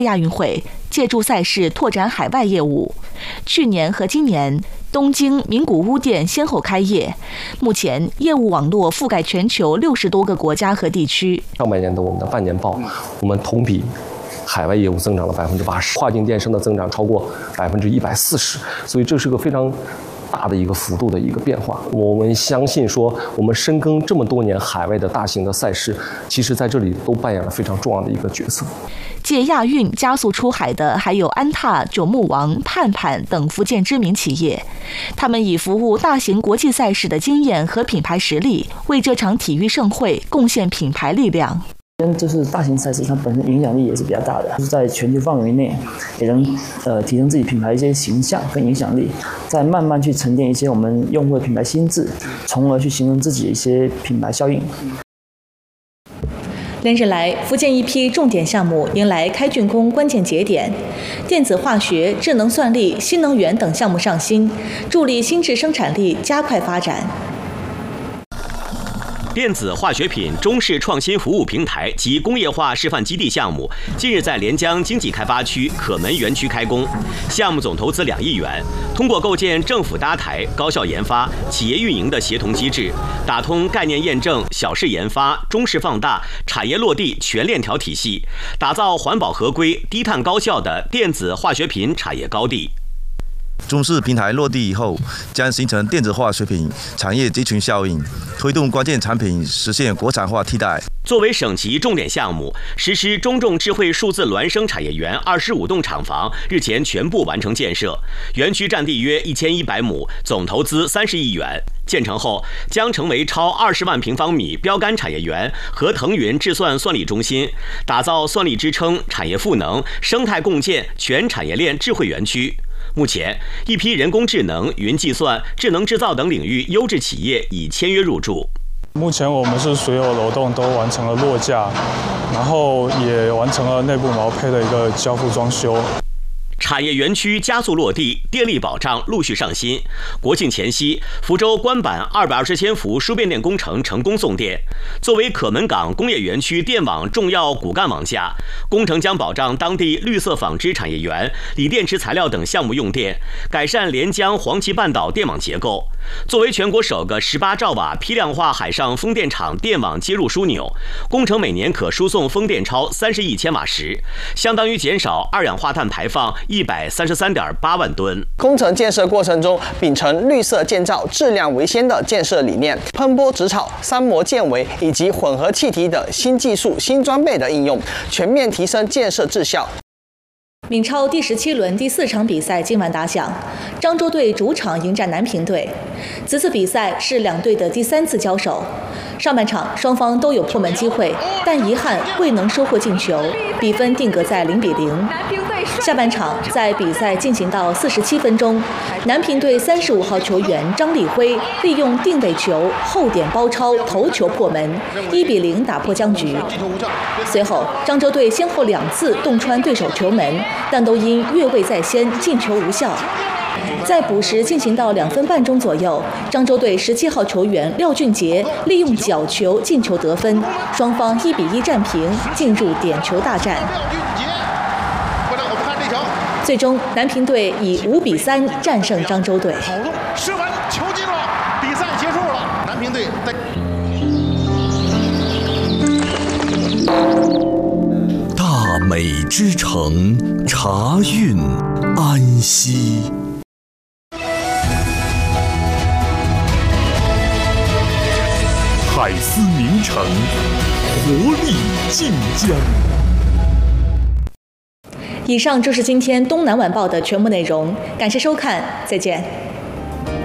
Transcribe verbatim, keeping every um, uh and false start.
亚运会，借助赛事拓展海外业务。去年和今年，东京、名古屋店先后开业，目前业务网络覆盖全球六十多个国家和地区。 上半年的我们的半年报，我们同比海外业务增长了百分之八十，跨境电商的增长超过百分之一百四十，所以这是个非常大的一个幅度的一个变化。我们相信说，我们深耕这么多年海外的大型的赛事，其实在这里都扮演了非常重要的一个角色。 借亚运加速出海的还有安踏、九牧王、盼盼等福建知名企业，他们以服务大型国际赛事的经验和品牌实力，为这场体育盛会贡献品牌力量。 就是大型赛事，它本身影响力也是比较大的，就是在全球范围内也能呃提升自己品牌一些形象跟影响力，再慢慢去沉淀一些我们用户的品牌心智，从而去形成自己的一些品牌效应。 连日来，福建一批重点项目迎来开竣工关键节点，电子化学、智能算力、新能源等项目上新，助力新质生产力加快发展。 电子化学品中式创新服务平台及工业化示范基地项目近日在连江经济开发区可门园区开工，项目总投资两亿元，通过构建政府搭台、高校研发、企业运营的协同机制，打通概念验证、小试研发、中试放大、产业落地全链条体系，打造环保合规、低碳高效的电子化学品产业高地。 中式平台落地以后，将形成电子化学品产业集群效应，推动关键产品实现国产化替代。 作为省级重点项目，实施中重智慧数字孪生产业园二十五栋厂房日前全部完成建设，园区占地约一千一百亩，总投资三十亿元。建成后，将成为超二十万平方米标杆产业园和腾云智算算力中心，打造算力支撑、产业赋能、生态共建全产业链智慧园区。目前，一批人工智能、云计算、智能制造等领域优质企业已签约入驻。 目前我们是所有楼栋都完成了落架，然后也完成了内部毛坯的一个交付装修。 产业园区加速落地，电力保障陆续上新。国庆前夕，福州官版二百二十千伏输变电工程成功送电。作为可门港工业园区电网重要骨干网架，工程将保障当地绿色纺织产业园、锂电池材料等项目用电，改善连江黄岐半岛电网结构。作为全国首个十八兆瓦批量化海上风电场电网接入枢纽，工程每年可输送风电超三十亿千瓦时，相当于减少二氧化碳排放一百三十三点八万吨。 工程建设过程中，秉承绿色建造、质量为先的建设理念，喷波植草、三模建围以及混合气体等新技术、新装备的应用，全面提升建设质效。 闽超第十七轮第四场比赛今晚打响，漳州队主场迎战南平队。此次比赛是两队的第三次交手，上半场双方都有破门机会，但遗憾未能收获进球，比分定格在零比零。下半场在比赛进行到四十七分钟，南平队三十五号球员张立辉利用定位球后点包抄头球破门，一比零打破僵局。随后漳州队先后两次洞穿对手球门，但都因越位在先，进球无效。在补时进行到两分半钟左右，漳州队十七号球员廖俊杰利用角球进球得分，双方一比一战平，进入点球大战。最终，南平队以五比三战胜漳州队。 跑动射门，球进了，比赛结束了。南平队在。 大美之城，茶韵安溪。海思名城，活力晋江。以上就是今天《东南晚报》的全部内容，感谢收看，再见。